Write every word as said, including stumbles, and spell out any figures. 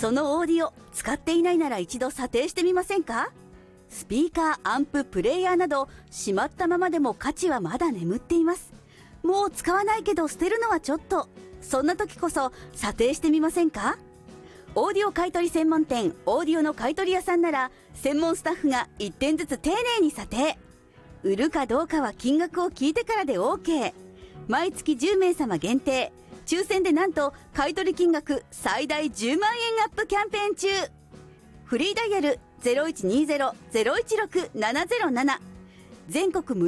そのオーディオ使っていないなら一度査定してみませんか？スピーカー、アンプ、プレイヤーなどしまったままでも価値はまだ眠っています。もう使わないけど捨てるのはちょっと、そんな時こそ査定してみませんか？オーディオ買取専門店オーディオの買取屋さんなら専門スタッフがいってんずつ丁寧に査定。売るかどうかは金額を聞いてからで OK。 毎月じゅうめいさま限定、抽選でなんと買取金額最大じゅうまんえんアップキャンペーン中。フリーダイヤル ゼロいちにゼロ ゼロいちろく ななゼロなな、全国無